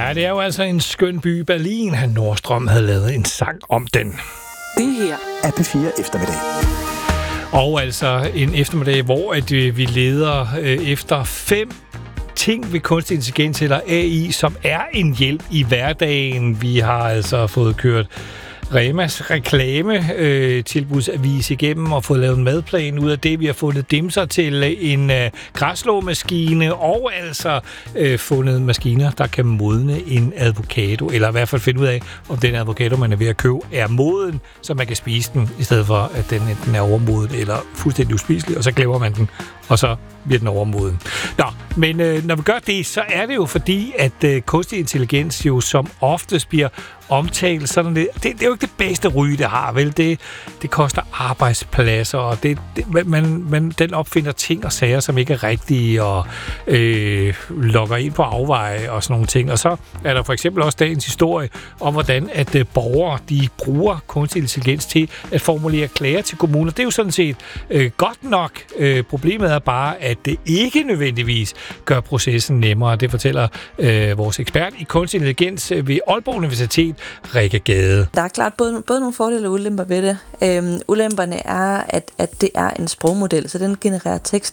Ja, det er jo altså en skøn by, Berlin. Nordstrøm havde lavet en sang om den. Det her er P4 Eftermiddag. Og altså en eftermiddag, hvor vi leder efter 5 ting ved kunstig intelligens eller AI, som er en hjælp i hverdagen. Vi har altså fået kørt Remas reklame-tilbudsavis igennem og fået lavet en madplan ud af det. Vi har fundet dimser til en græsslåmaskine og altså fundet maskiner, der kan modne en avocado, eller i hvert fald finde ud af, om den avocado, man er ved at købe, er moden, så man kan spise den, i stedet for, at den enten er overmoden eller fuldstændig uspiselig, og så glemmer man den, og så bliver den overmoden. Nå, men når vi gør det, så er det jo fordi, at kunstig intelligens jo som oftest bliver omtalt sådan det er jo ikke det bedste ryge, det har, vel? Det koster arbejdspladser, og den opfinder ting og sager, som ikke er rigtige, og logger ind på afveje og sådan nogle ting. Og så er der for eksempel også dagens historie om, hvordan at borgere, de bruger kunstig intelligens til at formulere klager til kommuner. Det er jo sådan set godt nok. Problemet er bare, at det ikke nødvendigvis gør processen nemmere. Det fortæller vores ekspert i kunstig intelligens ved Aalborg Universitet, Rikke Gade. Der er klart både nogle fordele og ulemper ved det. Ulemperne er, at det er en sprogmodel, så den genererer tekst